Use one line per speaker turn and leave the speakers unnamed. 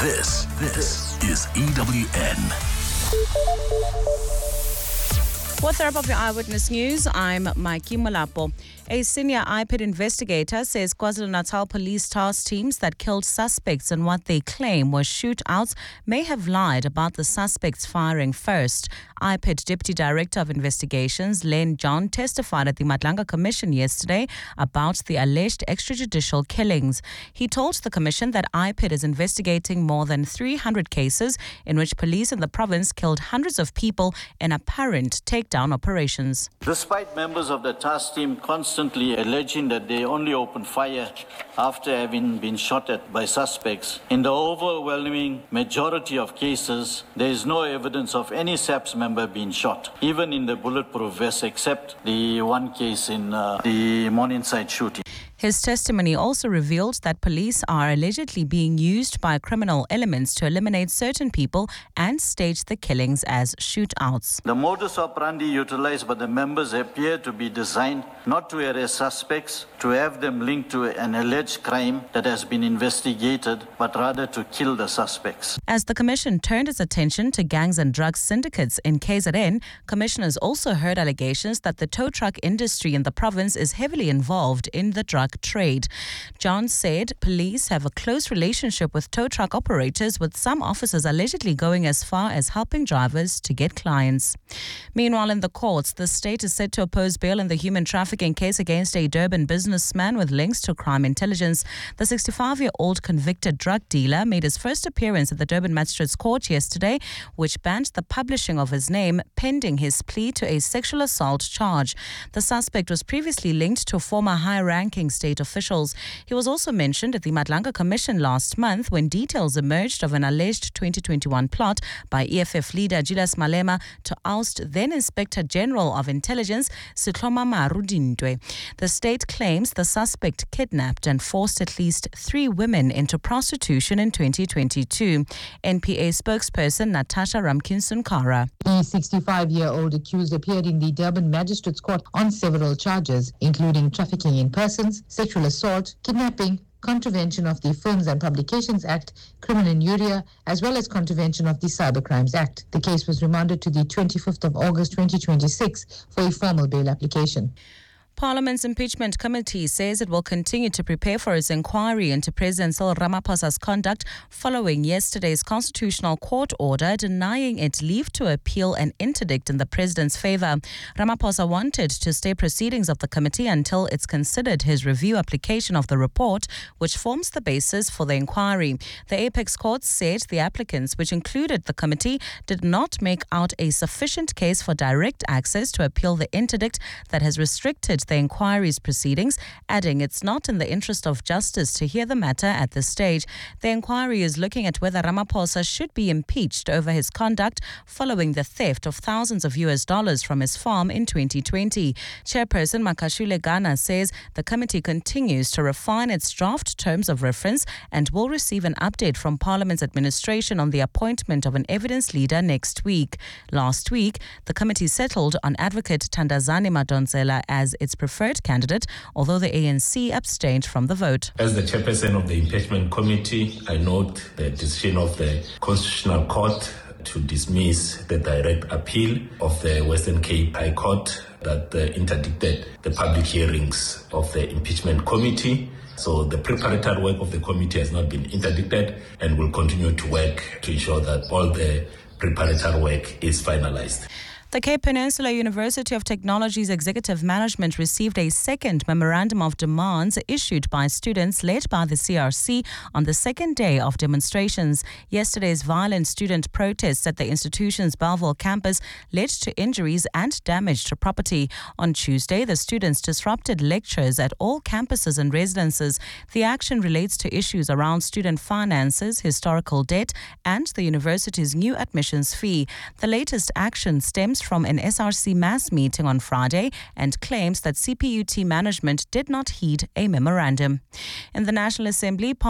This is EWN.
With the wrap of your Eyewitness News, I'm Mikey Molapo. A senior IPID investigator says KwaZulu-Natal police task teams that killed suspects in what they claim were shootouts may have lied about the suspects firing first. IPID Deputy Director of Investigations, Len John, testified at the Madlanga Commission yesterday about the alleged extrajudicial killings. He told the Commission that IPID is investigating more than 300 cases in which police in the province killed hundreds of people in apparent takedown operations.
Despite members of the task team constantly alleging that they only opened fire after having been shot at by suspects, in the overwhelming majority of cases, there is no evidence of any SAPS member being shot, even in the bulletproof vest, except the one case in the Morningside shooting.
His testimony also revealed that police are allegedly being used by criminal elements to eliminate certain people and stage the killings as shootouts.
The modus operandi utilized by the members appear to be designed not to arrest suspects, to have them linked to an alleged crime that has been investigated, but rather to kill the suspects.
As the Commission turned its attention to gangs and drug syndicates in KZN, commissioners also heard allegations that the tow truck industry in the province is heavily involved in the drug trade. John said police have a close relationship with tow truck operators, with some officers allegedly going as far as helping drivers to get clients. Meanwhile, in the courts, the state is set to oppose bail in the human trafficking case against a Durban businessman with links to crime intelligence. The 65-year-old convicted drug dealer made his first appearance at the Durban Magistrates Court yesterday, which banned the publishing of his name pending his plea to a sexual assault charge. The suspect was previously linked to former high-ranking state officials. He was also mentioned at the Madlanga Commission last month when details emerged of an alleged 2021 plot by EFF leader Julius Malema to oust then Inspector General of Intelligence Sitlhoma Marudintwe. The state claims the suspect kidnapped and forced at least 3 women into prostitution in 2022. NPA spokesperson Natasha Ramkinson-Kara.
The 65-year-old accused appeared in the Durban Magistrates Court on several charges, including trafficking in persons, sexual assault, kidnapping, contravention of the Films and Publications Act, criminal injuria, as well as contravention of the Cybercrimes Act. The case was remanded to the 25th of August 2026 for a formal bail application.
Parliament's impeachment committee says it will continue to prepare for its inquiry into President Cyril Ramaphosa's conduct following yesterday's constitutional court order denying it leave to appeal an interdict in the president's favor. Ramaphosa wanted to stay proceedings of the committee until it's considered his review application of the report, which forms the basis for the inquiry. The apex court said the applicants, which included the committee, did not make out a sufficient case for direct access to appeal the interdict that has restricted the inquiry's proceedings, adding it's not in the interest of justice to hear the matter at this stage. The inquiry is looking at whether Ramaphosa should be impeached over his conduct following the theft of thousands of US dollars from his farm in 2020. Chairperson Makashule Gana says the committee continues to refine its draft terms of reference and will receive an update from Parliament's administration on the appointment of an evidence leader next week. Last week, the committee settled on Advocate Thandazani Madonsela as its preferred candidate, although the ANC abstained from the vote.
As the chairperson of the impeachment committee, I note the decision of the Constitutional Court to dismiss the direct appeal of the Western Cape High Court that interdicted the public hearings of the impeachment committee. So the preparatory work of the committee has not been interdicted and will continue to work to ensure that all the preparatory work is finalized.
The Cape Peninsula University of Technology's executive management received a second memorandum of demands issued by students led by the CRC on the second day of demonstrations. Yesterday's violent student protests at the institution's Bellville campus led to injuries and damage to property. On Tuesday, the students disrupted lectures at all campuses and residences. The action relates to issues around student finances, historical debt, and the university's new admissions fee. The latest action stems from an SRC mass meeting on Friday and claims that CPUT management did not heed a memorandum. In the National Assembly,